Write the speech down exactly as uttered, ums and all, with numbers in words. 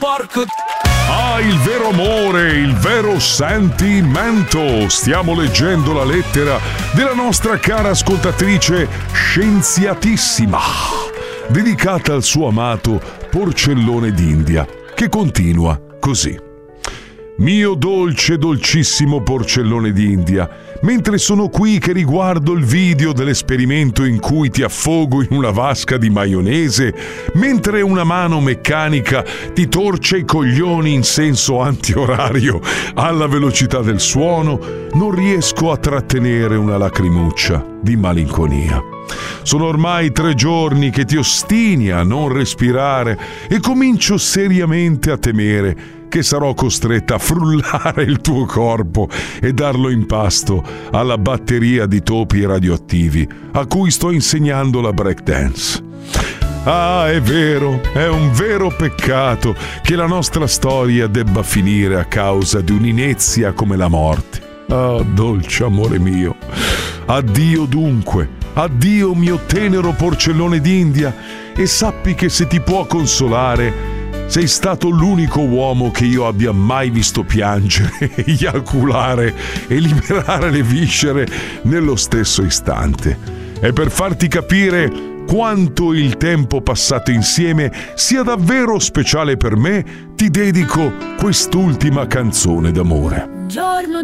porco. Ah, il vero amore, il vero sentimento. Stiamo leggendo la lettera della nostra cara ascoltatrice scienziatissima, dedicata al suo amato porcellone d'India, che continua così. Mio dolce, dolcissimo porcellone d'India, mentre sono qui che riguardo il video dell'esperimento in cui ti affogo in una vasca di maionese, mentre una mano meccanica ti torce i coglioni in senso antiorario alla velocità del suono, non riesco a trattenere una lacrimuccia di malinconia. Sono ormai tre giorni che ti ostini a non respirare e comincio seriamente a temere che sarò costretta a frullare il tuo corpo e darlo in pasto alla batteria di topi radioattivi a cui sto insegnando la breakdance. Ah, è vero, è un vero peccato che la nostra storia debba finire a causa di un'inezia come la morte. Ah, dolce amore mio. Addio dunque, addio mio tenero porcellone d'India, e sappi che se ti può consolare, sei stato l'unico uomo che io abbia mai visto piangere, eiaculare e liberare le viscere nello stesso istante. E per farti capire quanto il tempo passato insieme sia davvero speciale per me, ti dedico quest'ultima canzone d'amore. Giorno